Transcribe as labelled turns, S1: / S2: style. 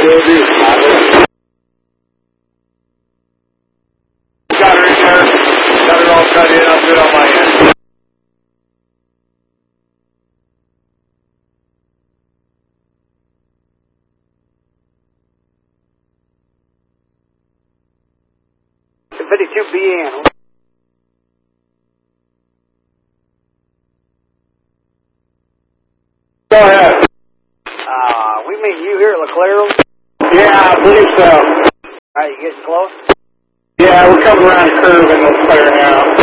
S1: Will do. Got her in there. Got it all cut in. I'll do it on my end.
S2: The 52BN.
S1: Go ahead.
S2: We meet you here at LeClaire.
S1: Yeah, I believe so.
S2: Alright, you getting close?
S1: Yeah, we're coming around the curve in LeClaire now.